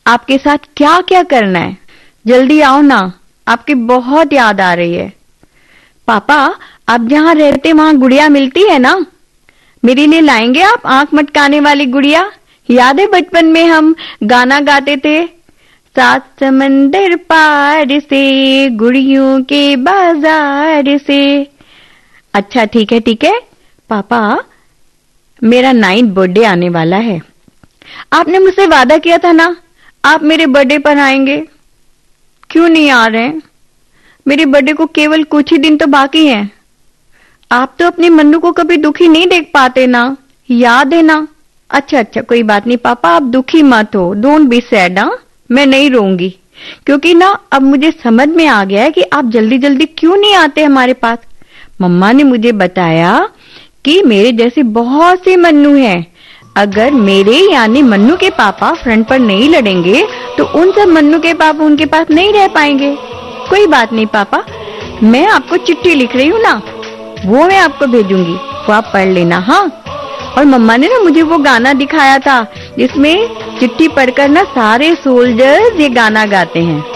आपके साथ क्या क्या करना है। जल्दी आओ ना, आपकी बहुत याद आ रही है। पापा, आप जहाँ रहते वहां गुड़िया मिलती है ना? मेरे लिए लाएंगे आप आंख मटकाने वाली गुड़िया? याद है बचपन में हम गाना गाते थे, सात समंदर पार से गुड़ियों के बाजार से। अच्छा ठीक है पापा, मेरा 9th बर्थडे आने वाला है। आपने मुझसे वादा किया था ना आप मेरे बर्थडे पर आएंगे। क्यों नहीं आ रहे हैं? मेरे बर्थडे को केवल कुछ ही दिन तो बाकी हैं। आप तो अपने मन्नू को कभी दुखी नहीं देख पाते ना, याद है ना? अच्छा कोई बात नहीं पापा, आप दुखी मत हो, डोंट बी सैड। मैं नहीं रोऊंगी, क्योंकि ना अब मुझे समझ में आ गया है कि आप जल्दी जल्दी क्यों नहीं आते हमारे पास। मम्मा ने मुझे बताया कि मेरे जैसे बहुत से मन्नू हैं। अगर मेरे यानी मन्नू के पापा फ्रंट पर नहीं लड़ेंगे तो उन सब मन्नू के पापा उनके पास नहीं रह पाएंगे। कोई बात नहीं पापा, मैं आपको चिट्ठी लिख रही हूँ ना, वो मैं आपको भेजूंगी, वो आप पढ़ लेना। हाँ, और मम्मा ने ना मुझे वो गाना दिखाया था जिसमें चिट्ठी पढ़कर ना सारे सोल्जर्स ये गाना गाते हैं।